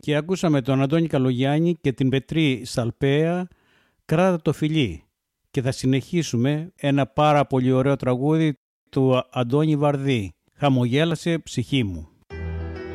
Και ακούσαμε τον Αντώνη Καλογιάννη και την Πετρή Σαλπαία, «Κράτα το φιλί». Και θα συνεχίσουμε ένα πάρα πολύ ωραίο τραγούδι του Αντώνη Βαρδί, «Χαμογέλασε ψυχή μου».